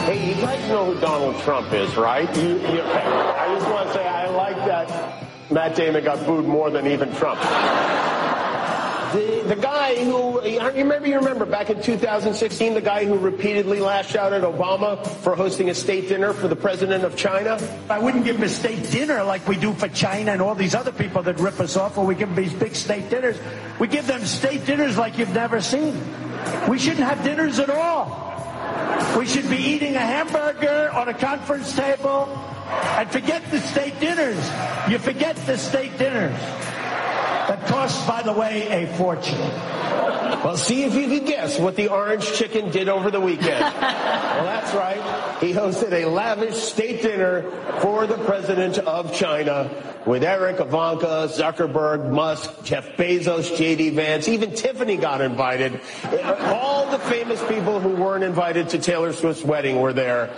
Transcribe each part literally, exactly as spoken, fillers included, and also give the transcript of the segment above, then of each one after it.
Hey, you guys know who Donald Trump is, right? You, you, I just want to say I like that Matt Damon got booed more than even Trump. The, the guy who, you remember, you remember back in two thousand sixteen, the guy who repeatedly lashed out at Obama for hosting a state dinner for the president of China? I wouldn't give him a state dinner like we do for China and all these other people that rip us off, or we give them these big state dinners. We give them state dinners like you've never seen. We shouldn't have dinners at all. We should be eating a hamburger on a conference table and forget the state dinners. You forget the state dinners. That costs, by the way, a fortune. Well, see if you can guess what the orange chicken did over the weekend. Well, that's right. He hosted a lavish state dinner for the president of China with Eric, Ivanka, Zuckerberg, Musk, Jeff Bezos, J D Vance. Even Tiffany got invited. All the famous people who weren't invited to Taylor Swift's wedding were there.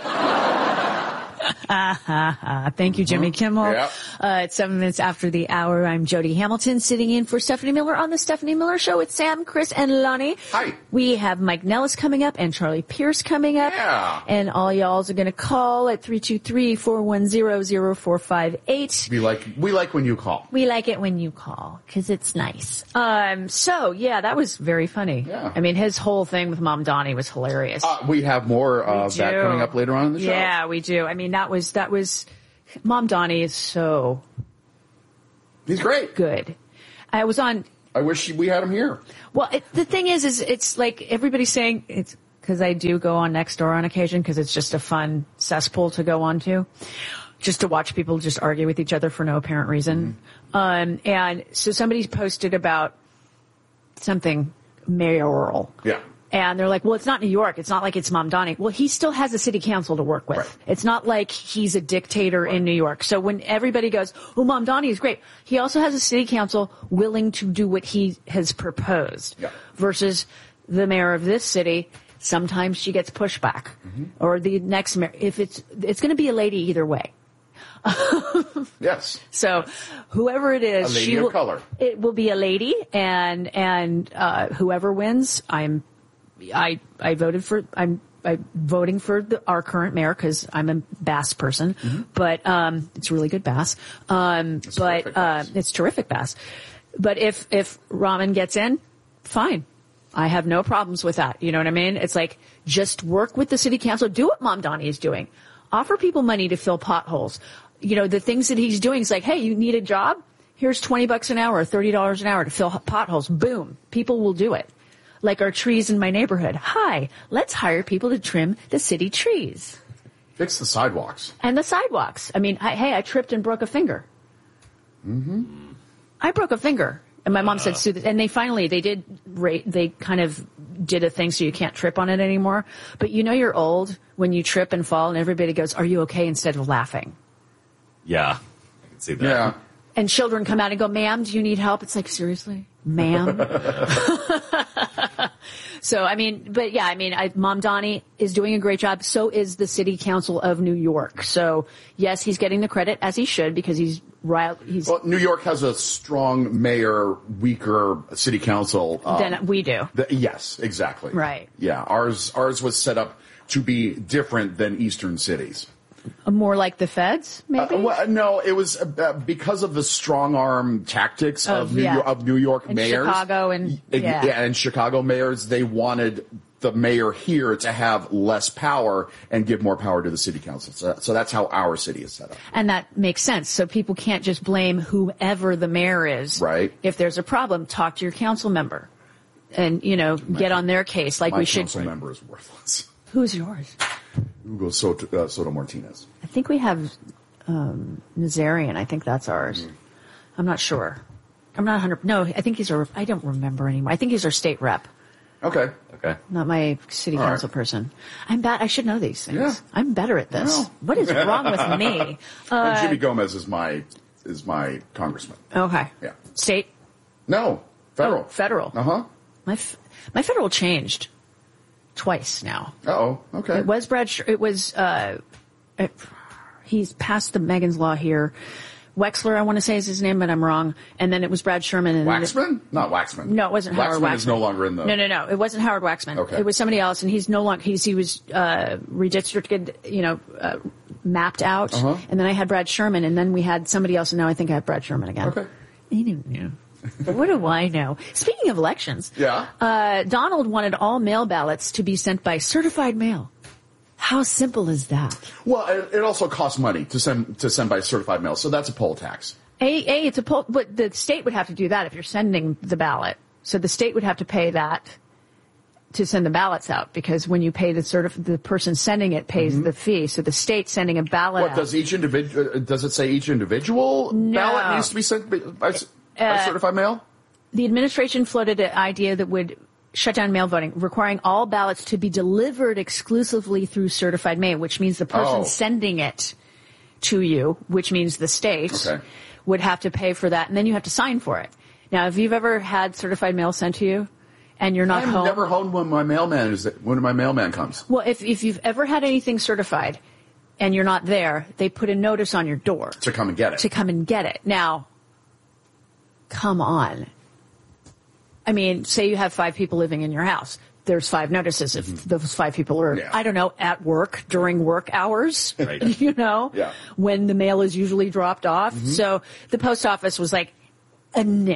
Thank you, Jimmy Kimmel. Yep. Uh, it's seven minutes after the hour. I'm Jody Hamilton, sitting in for Stephanie Miller on the Stephanie Miller Show with Sam, Chris, and Lonnie. Hi. We have Mike Nellis coming up and Charlie Pierce coming up. Yeah. And all y'alls are going to call at three two three, four one zero, zero four five eight. We like we like when you call. We like it when you call because it's nice. Um. So yeah, that was very funny. Yeah. I mean, his whole thing with Mom Donnie was hilarious. Uh, we have more of We that do. coming up later on in the show. Yeah, we do. I mean, that was that was. Mom Donnie is so He's great. good. I was on. I wish we had him here. Well, it, the thing is, is it's like everybody's saying it's because I do go on Nextdoor on occasion because it's just a fun cesspool to go on to, just to watch people just argue with each other for no apparent reason. Mm-hmm. Um, and so somebody posted about something mayoral. Yeah. And they're like, well, it's not New York. It's not like it's Mom Donnie. Well, he still has a city council to work with. Right. It's not like he's a dictator Right. in New York. So when everybody goes, oh, Mom Donnie is great, he also has a city council willing to do what he has proposed. Yeah. Versus the mayor of this city, sometimes she gets pushback. Mm-hmm. Or the next mayor. If it's, it's going to be a lady either way. Yes. So whoever it is, A lady she of will, color. it will be a lady, and and uh, whoever wins, I'm I I voted for I'm I'm voting for the, our current mayor because I'm a Bass person, Mm-hmm. but um, it's really good Bass. Um, It's but terrific uh, Bass. it's terrific Bass. But if if Raman gets in, fine. I have no problems with that. You know what I mean? It's like, just work with the city council. Do what Mom Donnie is doing. Offer people money to fill potholes. You know, the things that he's doing is like, hey, you need a job? Here's twenty bucks an hour, thirty dollars an hour to fill potholes. Boom. People will do it. Like our trees in my neighborhood. Hi, let's hire people to trim the city trees. Fix the sidewalks. And the sidewalks. I mean, I, hey, I tripped and broke a finger. Mm-hmm. I broke a finger. And my mom said, sue this. And they finally, they did, rate, they kind of did a thing so you can't trip on it anymore. But you know you're old when you trip and fall and everybody goes, are you okay? Instead of laughing. Yeah, I can see that. Yeah. And children come out and go, ma'am, do you need help? It's like, seriously? Ma'am? So, I mean, but yeah, I mean, I, Mom Donnie is doing a great job. So is the City Council of New York. So, yes, he's getting the credit, as he should, because he's right. He's Well, New York has a strong mayor, weaker city council. Um, than we do. the- yes, exactly. Right. Yeah, ours ours was set up to be different than Eastern cities. More like the feds, maybe? Uh, well, no, it was uh, because of the strong arm tactics of, Of- New, yeah. York, of New York And mayors. Chicago and- Y- yeah. and Chicago mayors. They wanted the mayor here to have less power and give more power to the city council. So, so that's how our city is set up. And that makes sense. So people can't just blame whoever the mayor is. Right. If there's a problem, talk to your council member and, you know, get on their case like My we should. council member is worthless. Who's yours? Hugo Soto, uh, Soto Martinez. I think we have um, Nazarian. I think that's ours. Mm. I'm not sure. I'm not one hundred. No, I think he's our, I don't remember anymore. I think he's our state rep, Okay. Okay. not my city All council right. person. I'm bad. I should know these things. Yeah. I'm better at this. Well. What is wrong with me? and Uh, Jimmy Gomez is my is my congressman. okay. Yeah. State? No, federal. Oh, federal. Uh huh. My f- my federal changed twice now. Uh oh. Okay. It was Brad. Sh- It was. Uh, it, he's passed the Megan's Law here, Wexler, I want to say is his name, but I'm wrong. And then it was Brad Sherman. And Waxman? Not Waxman. No, it wasn't Howard Waxman. Waxman is no longer in the... No, no, no. It wasn't Howard Waxman. Okay. It was somebody else, and he's no longer... He's, he was uh, redistricted, you know, uh, mapped out. Uh-huh. And then I had Brad Sherman, and then we had somebody else, and now I think I have Brad Sherman again. Okay. He didn't know. What do I know? Speaking of elections, yeah. uh, Donald wanted all mail ballots to be sent by certified mail. How simple is that? Well, it, it also costs money to send to send by certified mail, so that's a poll tax. A, a it's a poll, but the state would have to do that if you're sending the ballot. So the state would have to pay that to send the ballots out, because when you pay the certif- the person sending it pays mm-hmm. the fee. So the state sending a ballot. What out, does each individual? Does it say each individual no. ballot needs to be sent by, by, uh, by certified mail? The administration floated an idea that would shut down mail voting, requiring all ballots to be delivered exclusively through certified mail, which means the person oh. sending it to you, which means the state, okay. would have to pay for that, and then you have to sign for it. Now, if you've ever had certified mail sent to you and you're not I'm home, never home when my mailman is when my mailman comes. Well, if if you've ever had anything certified and you're not there, they put a notice on your door to come and get it. To come and get it. Now, come on. I mean, say you have five people living in your house. There's five notices if mm-hmm. those five people are, yeah. I don't know, at work during work hours, right. you know, yeah. when the mail is usually dropped off. Mm-hmm. So the post office was like, uh, no,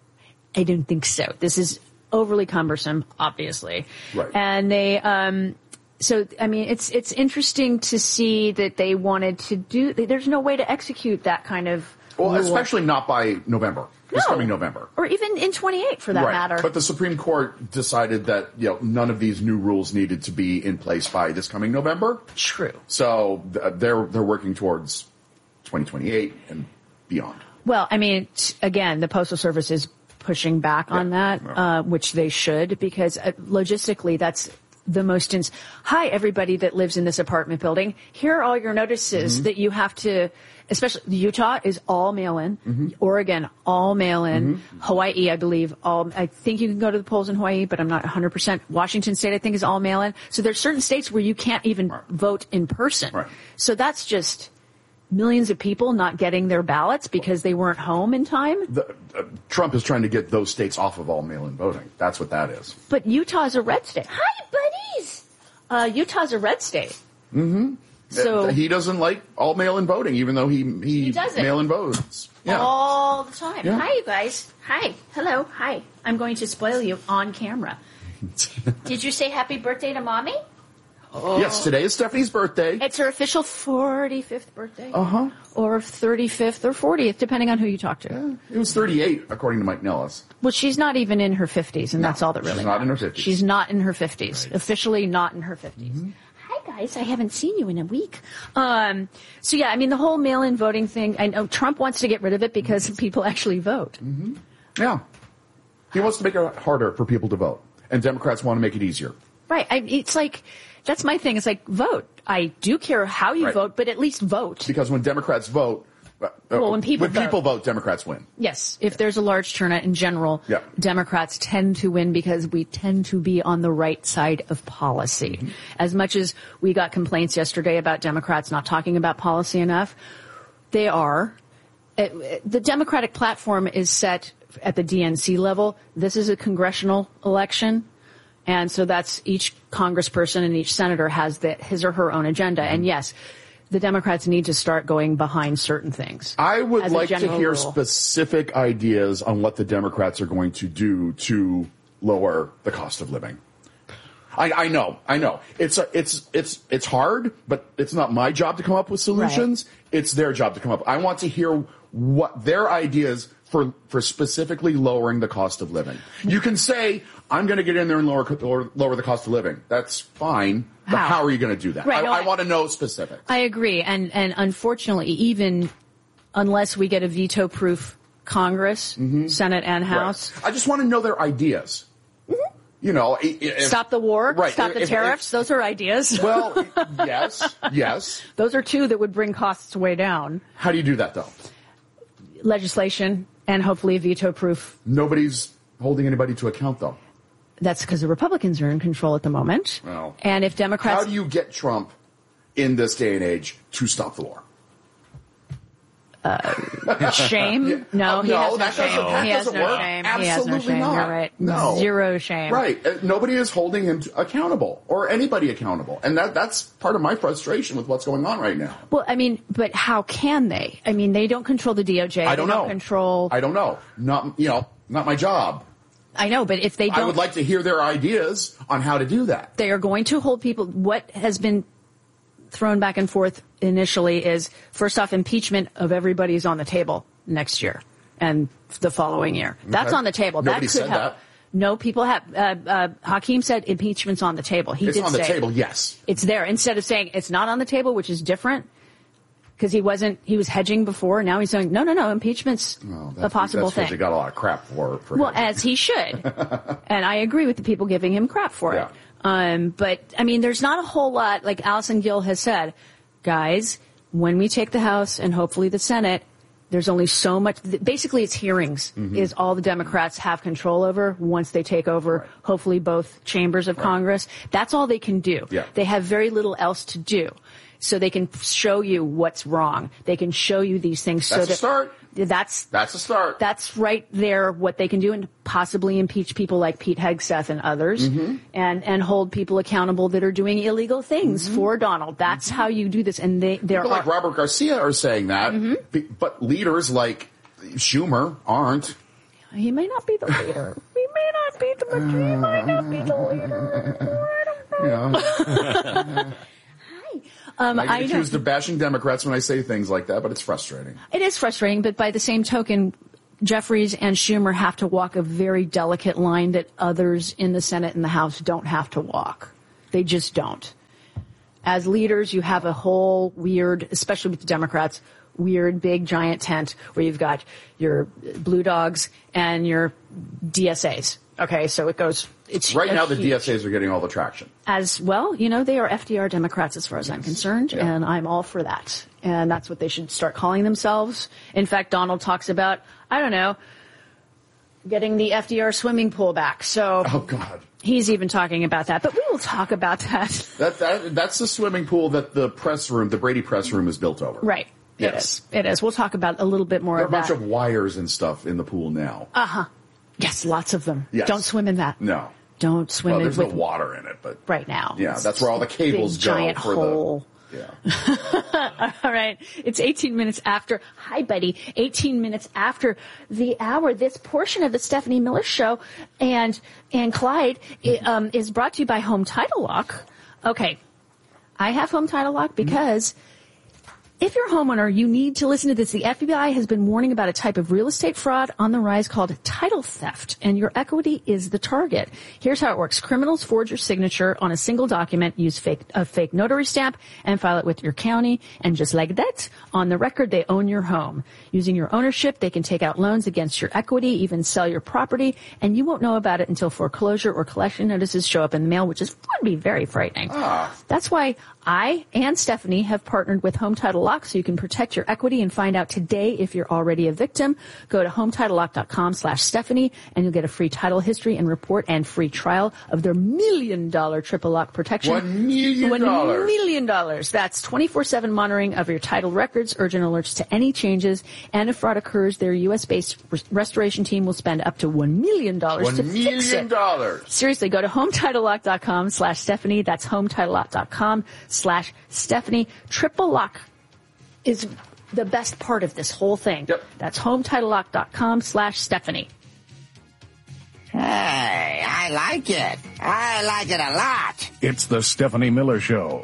I don't think so. This is overly cumbersome, obviously. Right. And they, um, so, I mean, it's, it's interesting to see that they wanted to do, there's no way to execute that kind of Well, rule. especially not by November. No. This coming November. Or even in twenty-eight, for that right. matter. But the Supreme Court decided that, you know, none of these new rules needed to be in place by this coming November. True. So th- they're they're working towards twenty twenty-eight and beyond. Well, I mean, t- again, the Postal Service is pushing back yeah. on that, yeah. uh, which they should, because uh, logistically, that's the most ins- hi, everybody that lives in this apartment building. Here are all your notices mm-hmm. that you have to, especially Utah is all mail-in. Mm-hmm. Oregon, all mail-in. Mm-hmm. Hawaii, I believe, all, I think you can go to the polls in Hawaii, but I'm not one hundred percent. Washington State, I think, is all mail-in. So there's certain states where you can't even right. vote in person. Right. So that's just millions of people not getting their ballots because they weren't home in time. The, uh, Trump is trying to get those states off of all mail-in voting. That's what that is. But Utah's a red state. Hi, buddies! Uh, Utah's a red state. Mm-hmm. So he doesn't like all mail-in voting, even though he he, he does it. mail-in votes yeah. all the time. Yeah. Hi, you guys. Hi. Hello. Hi. I'm going to spoil you on camera. Did you say happy birthday to Mommy? Oh. Yes, today is Stephanie's birthday. It's her official forty-fifth birthday. Uh-huh. Or thirty-fifth or fortieth, depending on who you talk to. Yeah, it was thirty-eight, according to Mike Nellis. Well, she's not even in her fifties, and no, that's all that really she's not matters. in her fifties. She's not in her fifties. Right. Officially not in her fifties. Mm-hmm. Hi, guys. I haven't seen you in a week. Um, so, yeah, I mean, the whole mail-in voting thing, I know Trump wants to get rid of it because people actually vote. Mm-hmm. Yeah. He wants to make it harder for people to vote, and Democrats want to make it easier. Right. I, it's like... That's my thing. It's like, vote. I do care how you right. vote, but at least vote. Because when Democrats vote, uh, well, when people when vote, people vote, Democrats win. Yes. If there's a large turnout in general, yeah. Democrats tend to win because we tend to be on the right side of policy. Mm-hmm. As much as we got complaints yesterday about Democrats not talking about policy enough, they are. It, the Democratic platform is set at the D N C level. This is a congressional election. And so that's each congressperson and each senator has the, his or her own agenda. Mm-hmm. And yes, the Democrats need to start going behind certain things. I would like to hear rule. specific ideas on what the Democrats are going to do to lower the cost of living. I, I know, I know. It's a, it's it's it's hard, but it's not my job to come up with solutions. Right. It's their job to come up. I want to hear what their ideas for for specifically lowering the cost of living. You can say, I'm going to get in there and lower lower, lower the cost of living. That's fine. But how, how are you going to do that? Right, I, no, I, I want to know specifics. I agree. And, and unfortunately, even unless we get a veto-proof Congress, mm-hmm. Senate and House. Right. I just want to know their ideas. Mm-hmm. You know, if, stop the war, right, stop the if, tariffs. If, those are ideas. Well, yes, yes. Those are two that would bring costs way down. How do you do that, though? Legislation and hopefully veto-proof. Nobody's holding anybody to account, though. That's because the Republicans are in control at the moment. Well, and if Democrats... How do you get Trump in this day and age to stop the war? uh, shame. No, Uh, he no, has no that shame. doesn't, that he has doesn't no work. shame. Absolutely he has no shame. not. You're right. No. Zero shame. Right. Uh, Nobody is holding him to accountable or anybody accountable. And that that's part of my frustration with what's going on right now. Well, I mean, but how can they? I mean, they don't control the D O J. I don't they know. Don't control. I don't know. Not, you know, not my job. I know, but if they don't, I would like to hear their ideas on how to do that. they are going to hold people. What has been thrown back and forth initially is, first off, impeachment of everybody who's on the table next year and the following year. That's Okay. on the table. Nobody that could said help. that. No, people have. Uh, uh, Hakeem said impeachment's on the table. He It's did on the say table, yes. it's there. Instead of saying it's not on the table, which is different, because he wasn't. He was hedging before. Now he's saying no, no, no. Impeachment's Well, a possible that's because thing. he got a lot of crap for, for Well, him. as he should. And I agree with the people giving him crap for it. Yeah. Um, but, I mean, there's not a whole lot, like Allison Gill has said, guys, when we take the House and hopefully the Senate, there's only so much, basically it's hearings Mm-hmm. is all the Democrats have control over once they take over, Right. hopefully both chambers of Right. Congress. That's all they can do. Yeah. They have very little else to do. So they can show you what's wrong. They can show you these things. That's so a that, start. That's That's a start. that's right there what they can do, and possibly impeach people like Pete Hegseth and others, Mm-hmm. and and hold people accountable that are doing illegal things for Donald. That's how you do this. And they there People are like Robert Garcia are saying that, Mm-hmm. be- but leaders like Schumer aren't. he may not be the leader. He may not be the he might not be the leader. You know, Um, I I get know. accused of bashing Democrats when I say things like that, but it's frustrating. It is frustrating, but by the same token, Jeffries and Schumer have to walk a very delicate line that others in the Senate and the House don't have to walk. They just don't. As leaders, you have a whole weird, especially with the Democrats, weird, big, giant tent where you've got your blue dogs and your D S As. Okay, so it goes, it's Right a now, the huge- D S As are getting all the traction. As well, you know, they are F D R Democrats as far as I'm concerned, Yeah. and I'm all for that. And that's what they should start calling themselves. In fact, Donald talks about, I don't know, getting the F D R swimming pool back. So Oh God, he's even talking about that. But we will talk about that. that, that that's the swimming pool that the press room, the Brady press room, is built over. Right. It Yes. is. It is. We'll talk about a little bit more There are a of bunch that. of wires and stuff in the pool now. Uh-huh. Yes, lots of them. Yes. Don't swim in that. No. Don't swim Well, in there's with no water in it, but right now. yeah, It's that's where all the cables big, go giant for hole. the. Yeah. All right. It's eighteen minutes after. Hi, buddy. eighteen minutes after the hour. This portion of the Stephanie Miller Show and and Clyde um, is brought to you by Home Title Lock. Okay. I have Home Title Lock because if you're a homeowner, you need to listen to this. The F B I has been warning about a type of real estate fraud on the rise called title theft, and your equity is the target. Here's how it works. Criminals forge your signature on a single document, use fake, a fake notary stamp, and file it with your county. And just like that, on the record, they own your home. Using your ownership, they can take out loans against your equity, even sell your property, and you won't know about it until foreclosure or collection notices show up in the mail, which is would be very frightening. Ah. That's why I and Stephanie have partnered with Home Title Lock so you can protect your equity and find out today if you're already a victim. Go to hometitlelock.com slash Stephanie and you'll get a free title history and report and free trial of their million dollar triple lock protection. One million One dollars. million dollars. That's twenty-four seven monitoring of your title records, urgent alerts to any changes, and if fraud occurs, their U S based res- restoration team will spend up to one million dollars One to fix million it. dollars. Seriously, go to hometitlelock.com slash Stephanie. That's hometitlelock.com slash Stephanie. Triple lock is the best part of this whole thing. Yep. That's hometitlelock.com slash Stephanie. Hey, I like it. I like it a lot. It's the Stephanie Miller Show.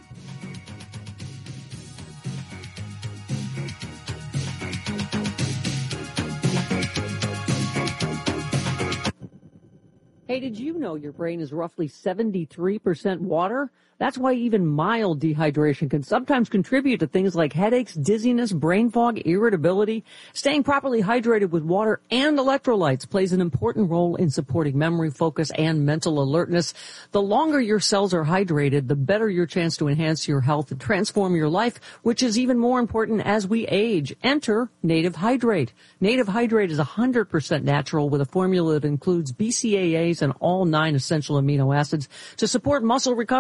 Hey, did you know your brain is roughly seventy-three percent water? That's why even mild dehydration can sometimes contribute to things like headaches, dizziness, brain fog, irritability. Staying properly hydrated with water and electrolytes plays an important role in supporting memory, focus, and mental alertness. The longer your cells are hydrated, the better your chance to enhance your health and transform your life, which is even more important as we age. Enter Native Hydrate. Native Hydrate is one hundred percent natural with a formula that includes B C A As and all nine essential amino acids to support muscle recovery, strength,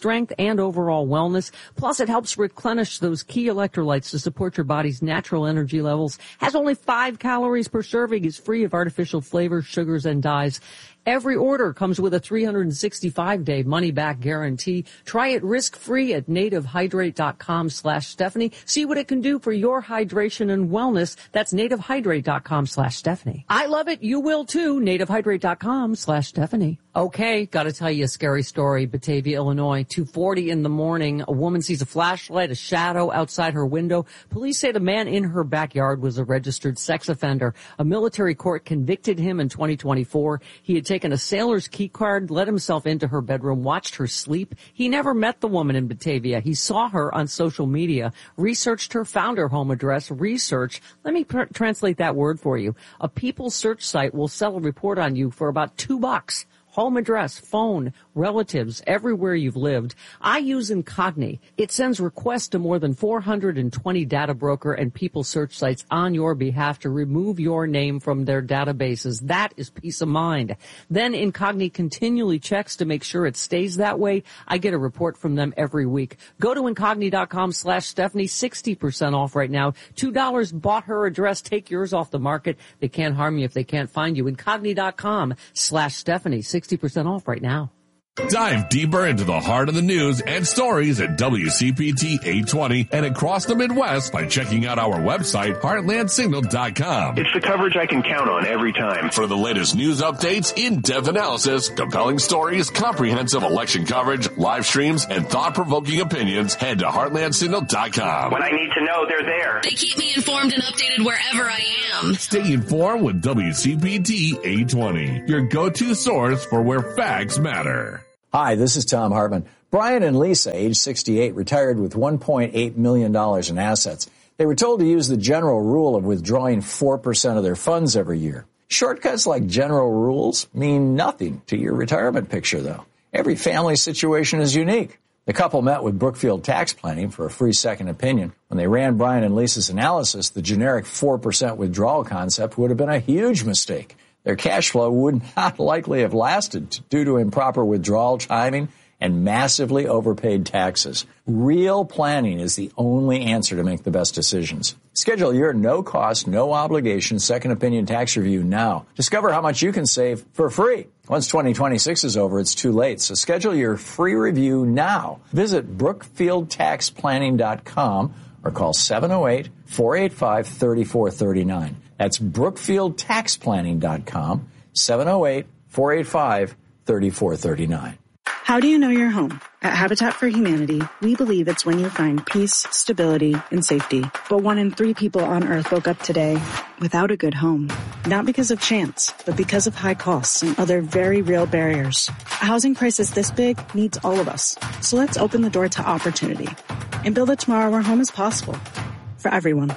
strength and overall wellness. Plus, it helps replenish those key electrolytes to support your body's natural energy levels. Has only five calories per serving, is free of artificial flavors, sugars, and dyes. Every order comes with a three hundred sixty-five day money-back guarantee. Try it risk-free at nativehydrate.com slash Stephanie. See what it can do for your hydration and wellness. That's nativehydrate.com slash Stephanie. I love it. You will too. nativehydrate.com slash Stephanie. Okay, gotta tell you a scary story. Batavia, Illinois, two forty in the morning. A woman sees a flashlight, a shadow outside her window. Police say the man in her backyard was a registered sex offender. A military court convicted him in twenty twenty-four. He had taken a sailor's key card, let himself into her bedroom, watched her sleep. He never met the woman in Batavia. He saw her on social media, researched her, found her home address. Research, let me pr- translate that word for you. A People search site will sell a report on you for about two bucks. Home address, phone, relatives, everywhere you've lived. I use Incogni. It sends requests to more than four hundred twenty data broker and People search sites on your behalf to remove your name from their databases. That is peace of mind. Then Incogni continually checks to make sure it stays that way. I get a report from them every week. Go to Incogni.com slash Stephanie, sixty percent off right now. two dollars bought her address. Take yours off the market. They can't harm you if they can't find you. Incogni.com slash Stephanie, sixty percent off right now. Dive deeper into the heart of the news and stories at W C P T eight twenty and across the Midwest by checking out our website, heartland signal dot com. It's the coverage I can count on every time. For the latest news updates, in-depth analysis, compelling stories, comprehensive election coverage, live streams, and thought-provoking opinions, head to heartland signal dot com. When I need to know, they're there. They keep me informed and updated wherever I am. Stay informed with W C P T eight twenty, your go-to source for where facts matter. Hi, this is Tom Hartman. Brian and Lisa, age sixty-eight, retired with one point eight million dollars in assets. They were told to use the general rule of withdrawing four percent of their funds every year. Shortcuts like general rules mean nothing to your retirement picture, though. Every family situation is unique. The couple met with Brookfield Tax Planning for a free second opinion. When they ran Brian and Lisa's analysis, the generic four percent withdrawal concept would have been a huge mistake. Their cash flow would not likely have lasted due to improper withdrawal timing and massively overpaid taxes. Real planning is the only answer to make the best decisions. Schedule your no-cost, no-obligation second opinion tax review now. Discover how much you can save for free. Once twenty twenty-six is over, it's too late, so schedule your free review now. Visit brookfield tax planning dot com or call seven oh eight, four eight five, three four three nine. That's brookfield tax planning dot com, seven oh eight, four eight five, three four three nine. How do you know your home? At Habitat for Humanity, we believe it's when you find peace, stability, and safety. But one in three people on Earth woke up today without a good home. Not because of chance, but because of high costs and other very real barriers. A housing crisis this big needs all of us. So let's open the door to opportunity and build a tomorrow where home is possible for everyone.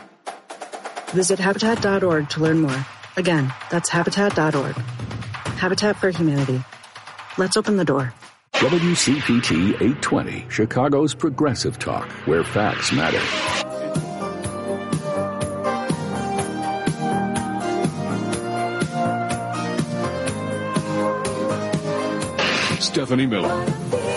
Visit habitat dot org to learn more. Again, that's habitat dot org. Habitat for Humanity. Let's open the door. W C P T eight twenty, Chicago's progressive talk, where facts matter. Stephanie Miller.